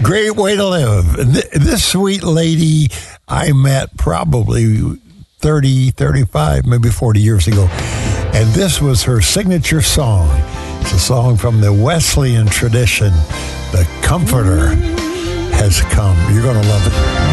Great way to live. This sweet lady I met probably 30, 35, maybe 40 years ago. And this was her signature song. It's a song from the Wesleyan tradition. The Comforter has come. You're going to love it.